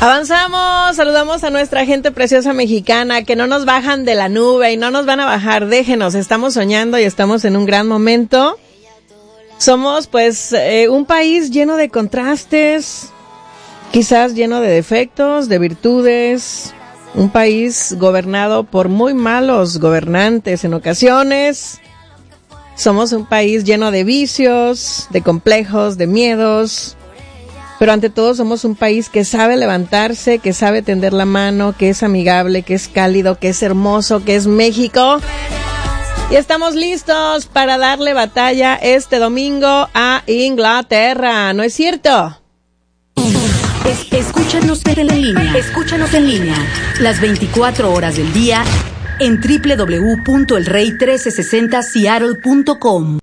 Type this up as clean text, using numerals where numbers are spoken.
Avanzamos, saludamos a nuestra gente preciosa mexicana, que no nos bajan de la nube y no nos van a bajar, déjenos, estamos soñando y estamos en un gran momento. Somos pues un país lleno de contrastes, quizás lleno de defectos, de virtudes, un país gobernado por muy malos gobernantes en ocasiones. Somos un país lleno de vicios, de complejos, de miedos. Pero ante todo somos un país que sabe levantarse, que sabe tender la mano, que es amigable, que es cálido, que es hermoso, que es México. Y estamos listos para darle batalla este domingo a Inglaterra, ¿no es cierto? Escúchanos en línea. Escúchanos en línea. Las 24 horas del día en www.elrey1360seattle.com.